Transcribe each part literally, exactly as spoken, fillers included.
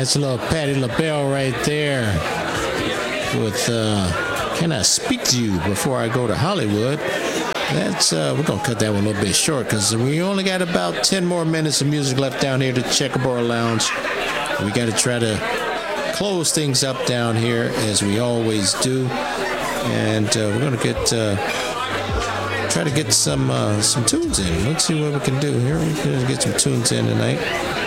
That's a little Patti LaBelle right there with uh, Can I Speak to You Before I Go to Hollywood? That's uh, we're going to cut that one a little bit short because we only got about ten more minutes of music left down here at the Checkerboard Lounge. We got to try to close things up down here as we always do. And uh, we're going to get uh, try to get some uh, some tunes in. Let's see what we can do here. We're going to get some tunes in tonight.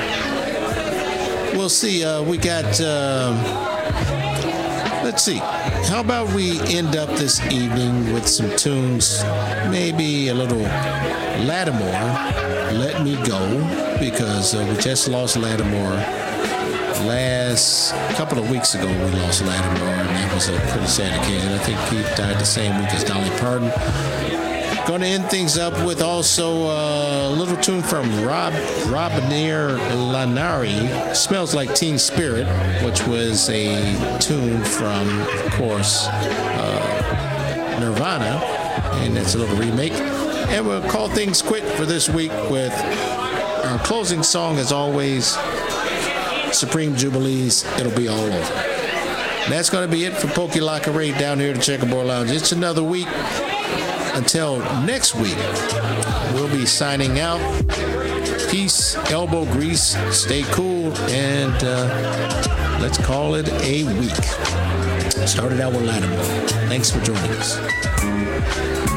We'll see. Uh, we got, uh, let's see. How about we end up this evening with some tunes, maybe a little Lattimore, Let Me Go, because uh, we just lost Lattimore. Last couple of weeks ago, we lost Lattimore, and that was a pretty sad occasion. I think he died the same week as Dolly Parton. Going to end things up with also a little tune from Rob Robert Lanari, Smells Like Teen Spirit, which was a tune from, of course, uh, Nirvana, and it's a little remake. And we'll call things quit for this week with our closing song, as always, Supreme Jubilees, It'll Be All Over. And that's going to be it for Pokey Lacqueray down here at the Checkerboard Lounge. It's another week. Until next week, we'll be signing out. Peace, elbow grease, stay cool, and uh, let's call it a week. Started out with Lattimore. Thanks for joining us.